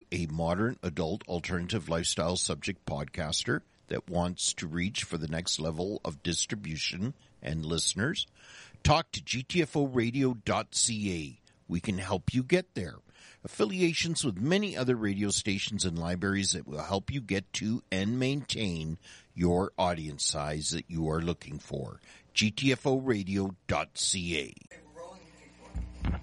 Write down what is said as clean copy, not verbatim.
a modern adult alternative lifestyle subject podcaster that wants to reach for the next level of distribution and listeners? Talk to gtforadio.ca. We can help you get there. Affiliations with many other radio stations and libraries that will help you get to and maintain your audience size that you are looking for. gtforadio.ca.